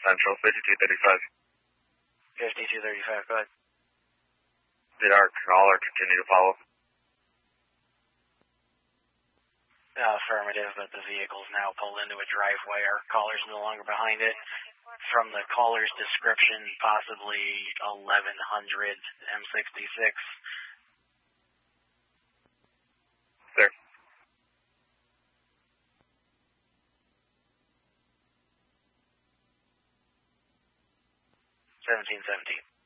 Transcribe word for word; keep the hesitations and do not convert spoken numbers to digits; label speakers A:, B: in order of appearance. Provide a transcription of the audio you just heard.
A: Central, fifty-two thirty-five.
B: fifty-two thirty-five, go ahead.
A: Did our caller continue to follow?
B: Uh, affirmative, but the vehicle's now pulled into a driveway. Our caller's no longer behind it. From the caller's description, possibly eleven hundred M sixty-six.
A: Sir.
B: seventeen seventeen.